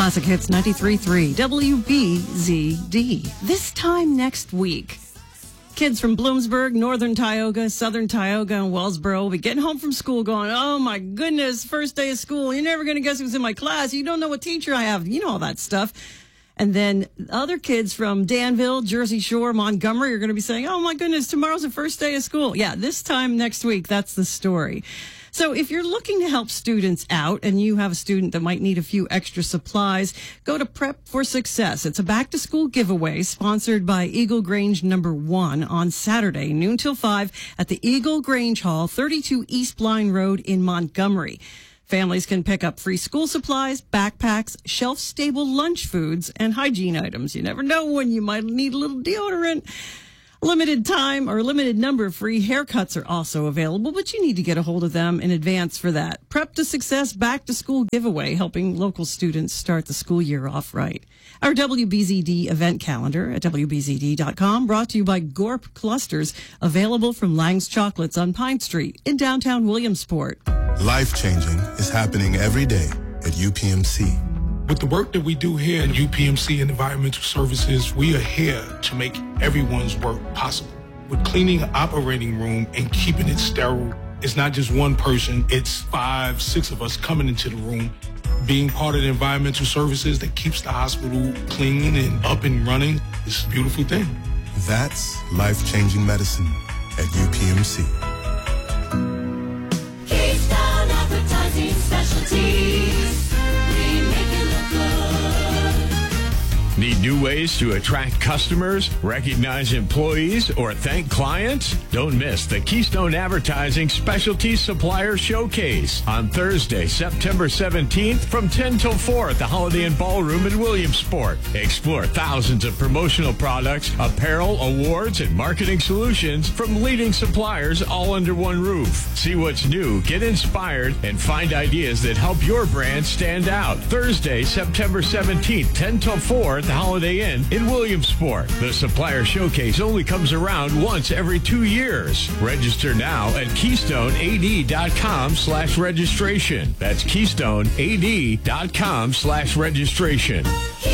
Classic Hits 93.3 WBZD. This time next week, kids from Bloomsburg, Northern Tioga, Southern Tioga, and Wellsboro will be getting home from school going, oh my goodness, first day of school. You're never going to guess who's in my class. You don't know what teacher I have. You know all that stuff. And then other kids from Danville, Jersey Shore, Montgomery are going to be saying, oh my goodness, tomorrow's the first day of school. Yeah, this time next week, that's the story. So if you're looking to help students out and you have a student that might need a few extra supplies, go to Prep for Success. It's a back-to-school giveaway sponsored by Eagle Grange No. 1 on Saturday, noon till 5 at the Eagle Grange Hall, 32 East Blind Road in Montgomery. Families can pick up free school supplies, backpacks, shelf-stable lunch foods, and hygiene items. You never know when you might need a little deodorant. Limited time or limited number of free haircuts are also available, but you need to get a hold of them in advance for that. Prep to Success Back to School giveaway, helping local students start the school year off right. Our WBZD event calendar at WBZD.com, brought to you by Gorp Clusters, available from Lang's Chocolates on Pine Street in downtown Williamsport. Life-changing is happening every day at UPMC. With the work that we do here at UPMC and Environmental Services, we are here to make everyone's work possible. With cleaning an operating room and keeping it sterile, it's not just one person, it's 5, 6 of us coming into the room, being part of the environmental services that keeps the hospital clean and up and running. It's a beautiful thing. That's life-changing medicine at UPMC. Keystone Advertising Specialties. Need new ways to attract customers, recognize employees, or thank clients? Don't miss the Keystone Advertising Specialty Supplier Showcase on Thursday, September 17th from 10 till 4 at the Holiday Inn Ballroom in Williamsport. Explore thousands of promotional products, apparel, awards, and marketing solutions from leading suppliers all under one roof. See what's new, get inspired, and find ideas that help your brand stand out. Thursday, September 17th, 10 till 4 at the Holiday Inn in Williamsport. The Supplier Showcase only comes around once every 2 years. Register now at KeystoneAD.com/registration. That's KeystoneAD.com/registration.